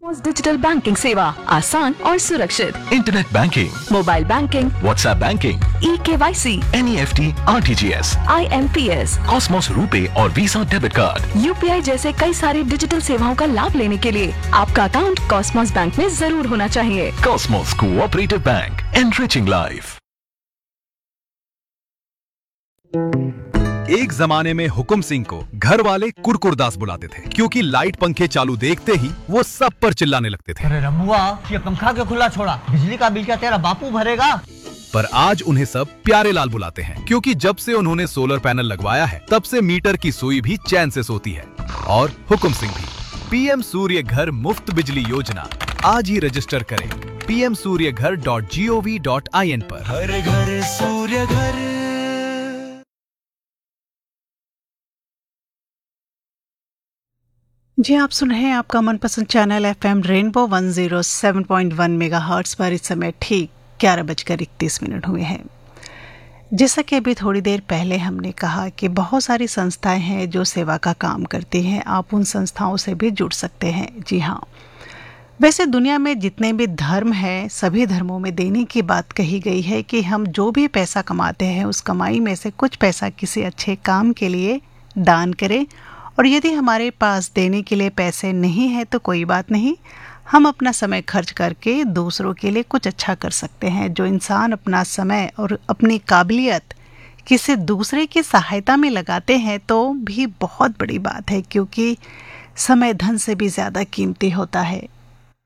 Digital banking सेवा आसान और सुरक्षित। Internet banking, mobile banking, WhatsApp banking, eKYC, NEFT, RTGS, IMPS, Cosmos RuPay और वीजा डेबिट कार्ड, UPI जैसे कई सारी डिजिटल सेवाओं का लाभ लेने के लिए आपका अकाउंट कॉस्मोस बैंक में जरूर होना चाहिए। Cosmos cooperative bank, enriching life. एक जमाने में हुकुम सिंह को घर वाले कुरकुरदास बुलाते थे, क्योंकि लाइट पंखे चालू देखते ही वो सब पर चिल्लाने लगते थे। अरे रमुआ, ये पंखा क्यों खुला छोड़ा? बिजली का बिल क्या तेरा बापू भरेगा? पर आज उन्हें सब प्यारे लाल बुलाते हैं, क्योंकि जब से उन्होंने सोलर पैनल लगवाया है तब से मीटर की सुई भी चैन से सोती है। और हुकुम सिंह भी। PM सूर्य घर मुफ्त बिजली योजना आज ही रजिस्टर करें pmsuryaghar.gov.in पर। हर घर सूर्य घर। जी, आप सुन रहे हैं आपका मनपसंद चैनल FM रेनबो 107.1 मेगाहर्ट्ज पर। इस समय ठीक 11:31 हुए हैं। जैसा कि अभी थोड़ी देर पहले हमने कहा कि बहुत सारी संस्थाएं हैं जो सेवा का काम करती हैं। आप उन संस्थाओं से भी जुड़ सकते हैं। जी हाँ, वैसे दुनिया में जितने भी धर्म हैं, सभी धर्मों में देने की बात कही गई है कि हम जो भी पैसा कमाते हैं उस कमाई में से कुछ पैसा किसी अच्छे काम के लिए दान करें। और यदि हमारे पास देने के लिए पैसे नहीं हैं तो कोई बात नहीं, हम अपना समय खर्च करके दूसरों के लिए कुछ अच्छा कर सकते हैं। जो इंसान अपना समय और अपनी काबिलियत किसी दूसरे की सहायता में लगाते हैं तो भी बहुत बड़ी बात है, क्योंकि समय धन से भी ज़्यादा कीमती होता है।